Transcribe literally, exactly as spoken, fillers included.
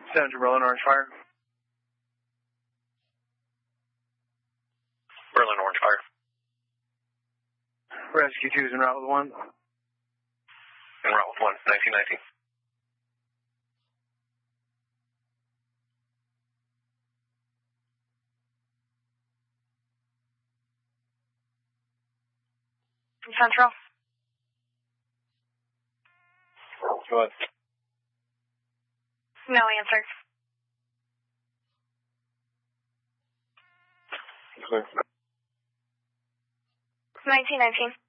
Senator Berlin, Orange Fire. Berlin, Orange Fire. Rescue two is en route with one. En route with one, nineteen nineteen. Central. Go ahead. No answer. Clear. nineteen nineteen.